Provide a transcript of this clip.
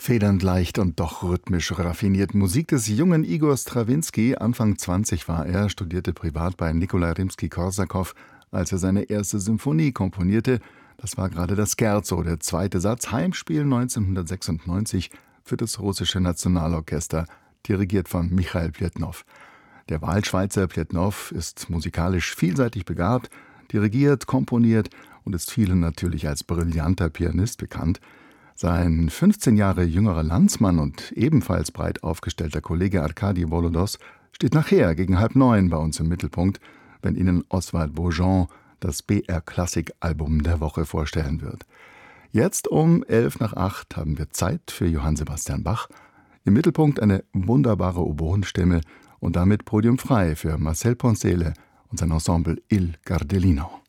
Federnd leicht und doch rhythmisch raffiniert. Musik des jungen Igor Strawinski. Anfang 20 war er, studierte privat bei Nikolai Rimski-Korsakow, als er seine erste Symphonie komponierte. Das war gerade das Scherzo, der zweite Satz, Heimspiel 1996 für das russische Nationalorchester, dirigiert von Michail Pletnow. Der Wahlschweizer Pletnow ist musikalisch vielseitig begabt, dirigiert, komponiert und ist vielen natürlich als brillanter Pianist bekannt. Sein 15 Jahre jüngerer Landsmann und ebenfalls breit aufgestellter Kollege Arkadi Volodos steht nachher gegen 8:30 bei uns im Mittelpunkt, wenn Ihnen Oswald Bourgeon das BR-Klassik-Album der Woche vorstellen wird. Jetzt um 7:55 haben wir Zeit für Johann Sebastian Bach. Im Mittelpunkt eine wunderbare Oboenstimme und damit podiumfrei für Marcel Poncele und sein Ensemble Il Gardellino.